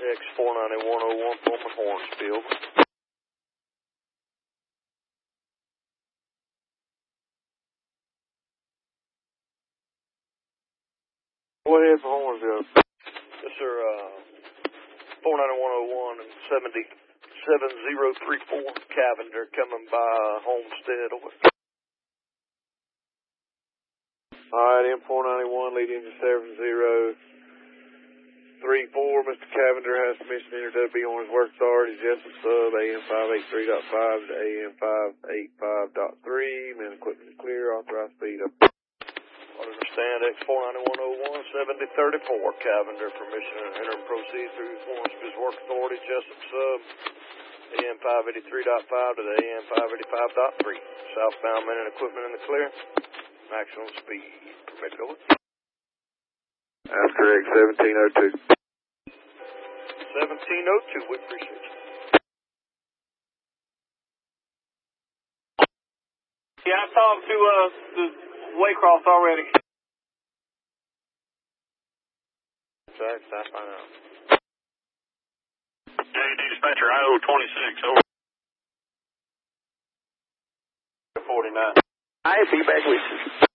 X49101 Pullman Hornsfield. Go ahead for Hornsfield. Yes, sir. 49101 and 7034 Cavender coming by Homestead. Over. Alright, M491, lead engine 7034. Mr. Cavender has permission to enter WB on his work authority. Jessup sub, AM583.5 to AM585.3. Man, equipment is clear. Authorized speed up. I understand X49101 7034 Cavender, permission to enter and proceed through his work authority. Jessup sub, AM583.5 to the AM585.3. Southbound men and equipment in the clear. Maximum speed. Permit over. That's correct, 1702. 1702, we appreciate you. Yeah, I talked to the Waycross already. Sorry, I find out. JD Dispatcher, IO26, over. 49. I feedback with you.